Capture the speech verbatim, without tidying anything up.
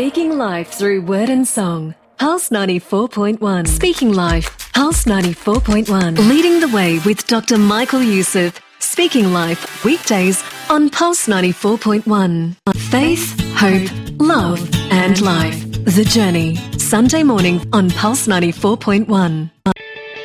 Speaking life through word and song. Pulse ninety-four point one. Speaking Life. Pulse ninety-four point one. Leading the way with Doctor Michael Youssef. Speaking Life. Weekdays on Pulse ninety-four point one. Faith, hope, love and life. The Journey. Sunday morning on Pulse ninety-four point one.